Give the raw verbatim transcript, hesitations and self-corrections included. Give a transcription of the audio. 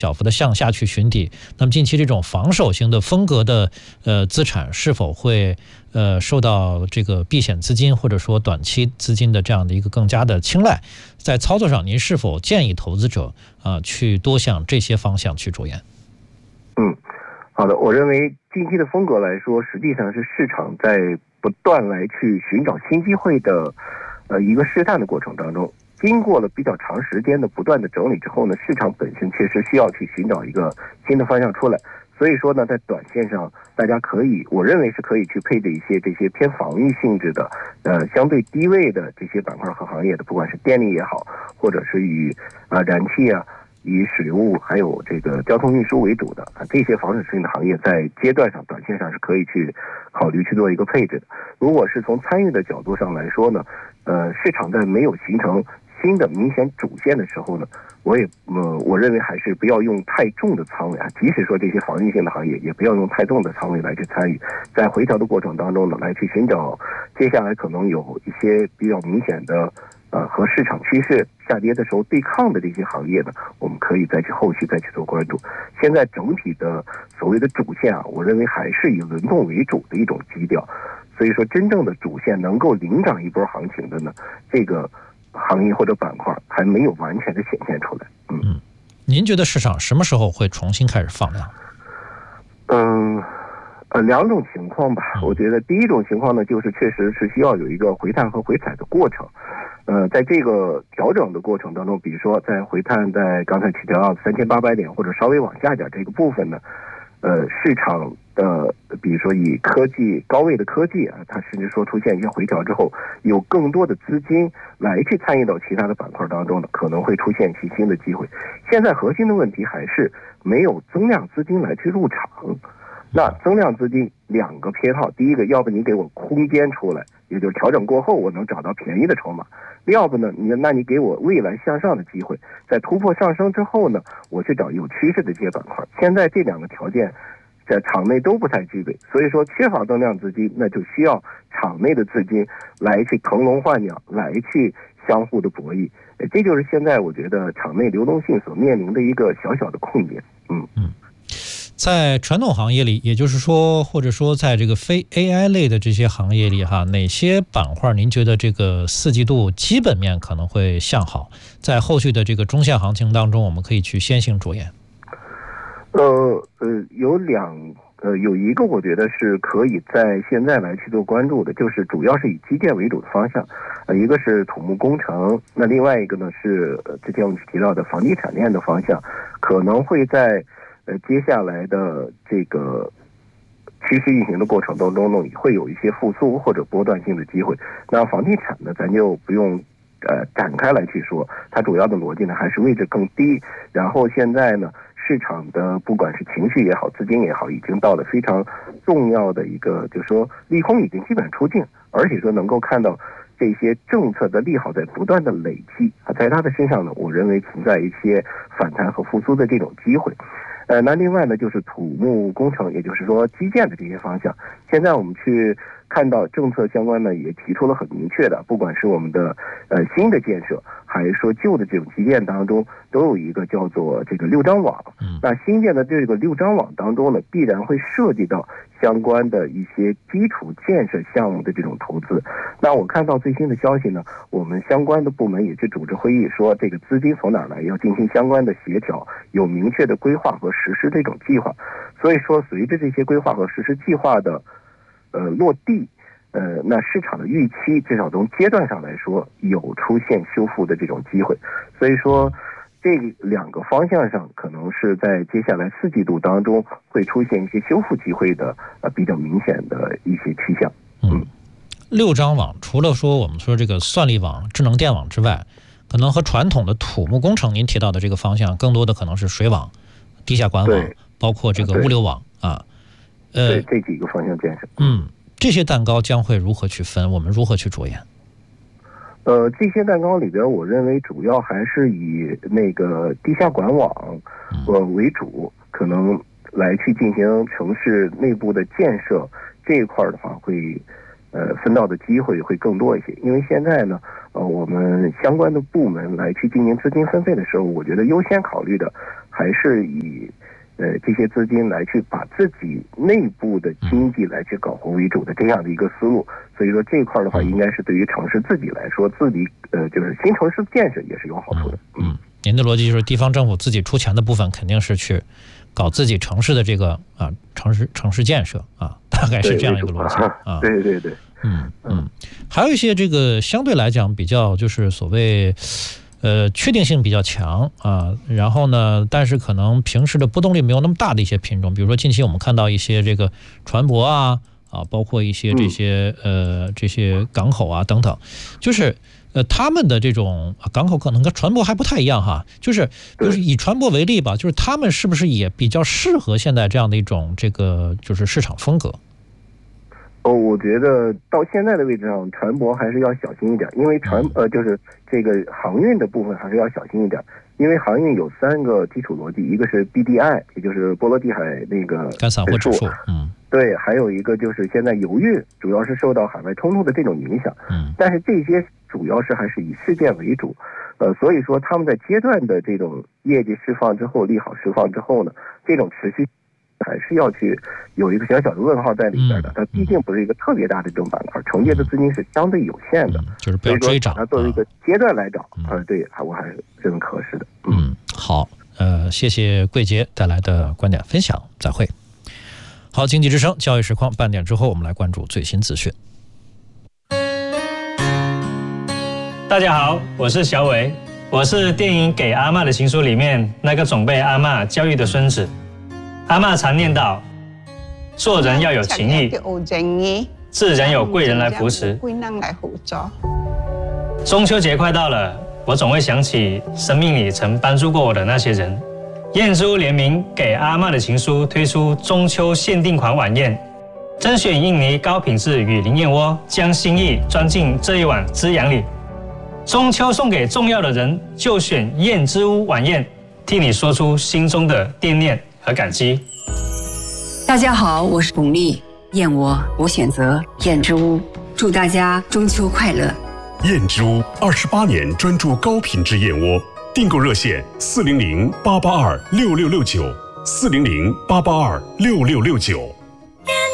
小幅的向下去寻底。那么近期这种防守型的风格的呃资产是否会呃受到这个避险资金或者说短期资金的这样的一个更加的青睐？在操作上，您是否建议投资者啊、呃、去多向这些方向去着眼？ 嗯，好的，我认为近期的风格来说，实际上是市场在不断来去寻找新机会的呃一个试探的过程当中。经过了比较长时间的不断的整理之后呢，市场本身确实需要去寻找一个新的方向出来。所以说呢，在短线上，大家可以，我认为是可以去配置一些这些偏防御性质的，呃，相对低位的这些板块和行业的，不管是电力也好，或者是以啊、呃、燃气啊、以水务还有这个交通运输为主的啊这些防守性的行业，在阶段上、短线上是可以去考虑去做一个配置的。如果是从参与的角度上来说呢，呃，市场在没有形成新的明显主线的时候呢，我也呃，我认为还是不要用太重的仓位啊。即使说这些防御性的行业，也不要用太重的仓位来去参与。在回调的过程当中呢，来去寻找接下来可能有一些比较明显的呃和市场趋势下跌的时候对抗的这些行业呢，我们可以再去后续再去做关注。现在整体的所谓的主线啊，我认为还是以轮动为主的一种基调。所以说，真正的主线能够领涨一波行情的呢，这个行业或者板块还没有完全的显现出来。嗯嗯，您觉得市场什么时候会重新开始放量？ 嗯，呃，两种情况吧。我觉得第一种情况呢，就是确实是需要有一个回探和回踩的过程。呃，在这个调整的过程当中，比如说在回探在刚才提到三千八百点或者稍微往下点这个部分呢，呃，市场的比如说以科技高位的科技啊，它甚至说出现一些回调之后，有更多的资金来去参与到其他的板块当中呢，可能会出现一些新的机会。现在核心的问题还是没有增量资金来去入场。那增量资金两个偏好，第一个，要不你给我空间出来，也就是调整过后我能找到便宜的筹码；要不呢，你那你给我未来向上的机会，在突破上升之后呢，我去找有趋势的这些板块。现在这两个条件在场内都不太具备，所以说缺乏增量资金，那就需要场内的资金来去腾笼换鸟，来去相互的博弈。这就是现在我觉得场内流动性所面临的一个小小的空点。嗯嗯。在传统行业里，也就是说，或者说在这个非 A I 类的这些行业里哈，哪些板块您觉得这个四季度基本面可能会向好？在后续的这个中线行情当中，我们可以去先行着眼。 呃呃，有两呃有一个我觉得是可以在现在来去做关注的，就是主要是以基建为主的方向，呃，一个是土木工程，那另外一个呢是呃之前我们提到的房地产链的方向，可能会在呃，接下来的这个趋势运行的过程当中呢，会有一些复苏或者波段性的机会。那房地产呢，咱就不用呃展开来去说，它主要的逻辑呢还是位置更低，然后现在呢，市场的不管是情绪也好，资金也好，已经到了非常重要的一个，就是说利空已经基本出尽，而且说能够看到这些政策的利好在不断的累积啊，在它的身上呢，我认为存在一些反弹和复苏的这种机会。呃，那另外呢，就是土木工程，也就是说基建的这些方向。现在我们去看到政策相关呢，也提出了很明确的，不管是我们的呃新的建设，还是说旧的这种基建当中，都有一个叫做这个六张网。那新建的这个六张网当中呢，必然会涉及到相关的一些基础建设项目的这种投资。那我看到最新的消息呢，我们相关的部门也去组织会议，说这个资金从哪儿来，要进行相关的协调，有明确的规划和实施这种计划。所以说，随着这些规划和实施计划的呃落地，呃，那市场的预期至少从阶段上来说有出现修复的这种机会。所以说，这两个方向上可能是在接下来四季度当中会出现一些修复机会的呃比较明显的一些趋向。 嗯，六张网除了说我们说这个算力网、智能电网之外，可能和传统的土木工程您提到的这个方向，更多的可能是水网、地下管网，包括这个物流网啊。 呃，这几个方向建设。 嗯，这些蛋糕将会如何去分？我们如何去着眼？ 呃，这些蛋糕里边，我认为主要还是以那个地下管网呃为主，可能来去进行城市内部的建设这一块的话，会呃分到的机会会更多一些。因为现在呢，呃，我们相关的部门来去进行资金分配的时候，我觉得优先考虑的还还是以呃这些资金来去把自己内部的经济来去搞活为主的这样的一个思路。所以说这一块的话，应该是对于城市自己来说，自己呃就是新城市建设也是有好处的。 嗯，您的逻辑就是地方政府自己出钱的部分肯定是去搞自己城市的这个啊城市城市建设啊，大概是这样一个逻辑啊。 对对对， 嗯嗯，还有一些这个相对来讲比较就是所谓呃确定性比较强啊，然后呢，但是可能平时的波动率没有那么大的一些品种，比如说近期我们看到一些这个船舶啊啊，包括一些这些呃这些港口啊等等，就是呃他们的这种港口可能跟船舶还不太一样哈，就是就是以船舶为例吧，就是他们是不是也比较适合现在这样的一种这个就是市场风格？ 哦，我觉得到现在的位置上，船舶还是要小心一点，因为船呃就是这个航运的部分还是要小心一点，因为航运有三个基础逻辑，一个是 B D I， 也就是波罗的海那个干散货指数，嗯， 对，还有一个就是现在油运主要是受到海外冲突的这种影响， 嗯， 但是这些主要是还是以事件为主，呃，所以说他们在阶段的这种业绩释放之后，利好释放之后呢，这种持续还是要去有一个小小的问号在里边的，它毕竟不是一个特别大的这种板块，承接的资金是相对有限的， 嗯、就是不要追涨， 它作为一个阶段来找，呃，对，我还是认为合适的。 嗯，好，呃，谢谢桂杰带来的观点分享，再会。好，经济之声交易实况，半点之后我们来关注最新资讯。 大家好，我是小伟，我是电影《给阿嬷的情书》里面那个总被阿嬷教育的孙子。阿嬷常念叨，做人要有情义，自然有贵人来扶持。中秋节快到了，我总会想起生命里曾帮助过我的那些人。燕之屋联名《给阿嬷的情书》推出中秋限定款晚宴，甄选印尼高品质雨林燕窝，将心意装进这一碗滋养里。中秋送给重要的人，就选燕之屋晚宴，替你说出心中的惦念和感激。 大家好，我是巩俐，燕窝我选择燕之屋，祝大家中秋快乐。 燕之屋二十八年专注高品质燕窝，订购热线四零零八八二六六六九，四零零八八二六六六九。